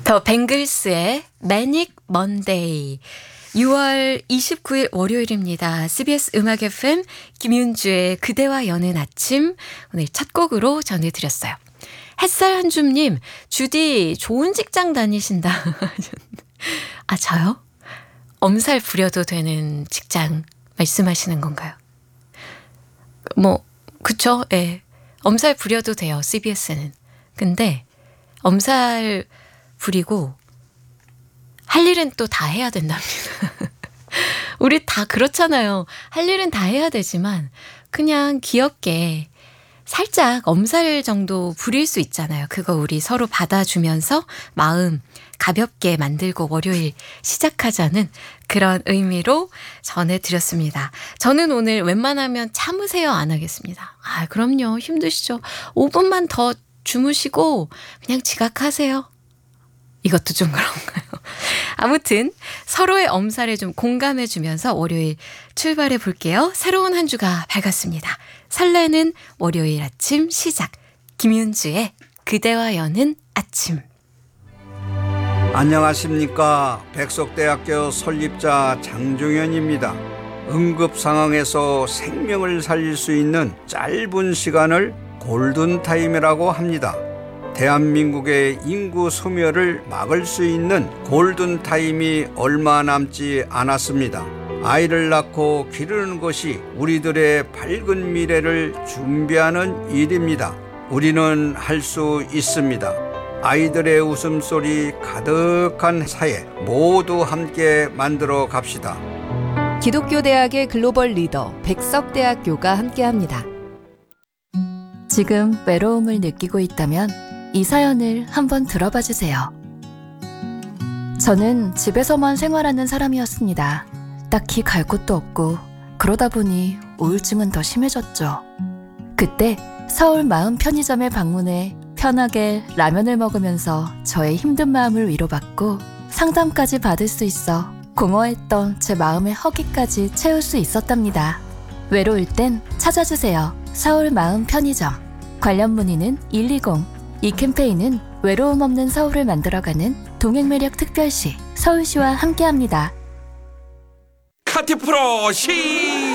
더 뱅글스의 매닉 먼데이. 6월 29일 월요일입니다. CBS 음악 FM 김윤주의 그대와 여는 아침, 오늘 첫 곡으로 전해드렸어요. 햇살 한줌님, 주디 좋은 직장 다니신다. 아, 저요? 엄살 부려도 되는 직장 말씀하시는 건가요? 그쵸? 예. 엄살 부려도 돼요, CBS는. 근데 엄살 부리고 할 일은 또 다 해야 된답니다. 우리 다 그렇잖아요. 할 일은 다 해야 되지만 그냥 귀엽게 살짝 엄살 정도 부릴 수 있잖아요. 그거 우리 서로 받아주면서 마음 가볍게 만들고 월요일 시작하자는 그런 의미로 전해드렸습니다. 저는 오늘 웬만하면 참으세요 안 하겠습니다. 아, 그럼요. 힘드시죠. 5분만 더 주무시고 그냥 지각하세요. 이것도 좀 그런가요? 아무튼 서로의 엄살에 좀 공감해주면서 월요일 출발해 볼게요. 새로운 한 주가 밝았습니다. 설레는 월요일 아침 시작. 김윤주의 그대와 여는 아침. 안녕하십니까. 백석대학교 설립자 장종현입니다. 응급 상황에서 생명을 살릴 수 있는 짧은 시간을 골든타임이라고 합니다. 대한민국의 인구 소멸을 막을 수 있는 골든타임이 얼마 남지 않았습니다. 아이를 낳고 기르는 것이 우리들의 밝은 미래를 준비하는 일입니다. 우리는 할 수 있습니다. 아이들의 웃음소리 가득한 사회 모두 함께 만들어 갑시다. 기독교 대학의 글로벌 리더 백석대학교가 함께합니다. 지금 외로움을 느끼고 있다면 이 사연을 한번 들어봐 주세요. 저는 집에서만 생활하는 사람이었습니다. 딱히 갈 곳도 없고 그러다 보니 우울증은 더 심해졌죠. 그때 서울 마음 편의점에 방문해 편하게 라면을 먹으면서 저의 힘든 마음을 위로받고 상담까지 받을 수 있어 공허했던 제 마음의 허기까지 채울 수 있었답니다. 외로울 땐 찾아주세요. 서울 마음 편의점. 관련 문의는 120. 이 캠페인은 외로움 없는 서울을 만들어가는 동행매력 특별시 서울시와 함께합니다. 카티프로 시